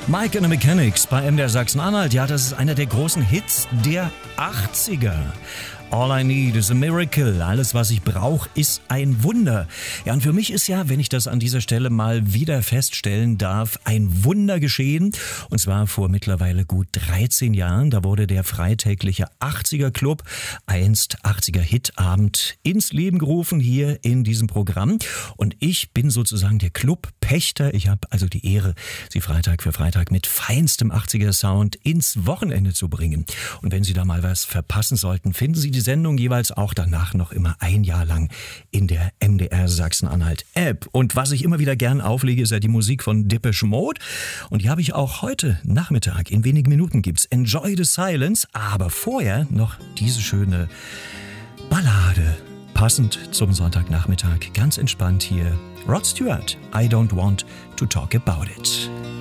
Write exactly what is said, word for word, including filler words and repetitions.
Mike and the Mechanics bei M D R Sachsen-Anhalt. Ja, das ist einer der großen Hits der achtziger. All I need is a miracle. Alles, was ich brauche, ist ein Wunder. Ja, und für mich ist ja, wenn ich das an dieser Stelle mal wieder feststellen darf, ein Wunder geschehen. Und zwar vor mittlerweile gut dreizehn Jahren. Da wurde der freitägliche achtziger Club, einst achtziger Hitabend, ins Leben gerufen hier in diesem Programm. Und ich bin sozusagen der Clubpächter. Ich habe also die Ehre, Sie Freitag für Freitag mit feinstem achtziger Sound ins Wochenende zu bringen. Und wenn Sie da mal was verpassen sollten, finden Sie die Sendung jeweils auch danach noch immer ein Jahr lang in der M D R Sachsen-Anhalt App. Und was ich immer wieder gern auflege, ist ja die Musik von Depeche Mode. Und die habe ich auch heute Nachmittag. In wenigen Minuten gibt's Enjoy the Silence. Aber vorher noch diese schöne Ballade. Passend zum Sonntagnachmittag. Ganz entspannt hier. Rod Stewart, I don't want to talk about it.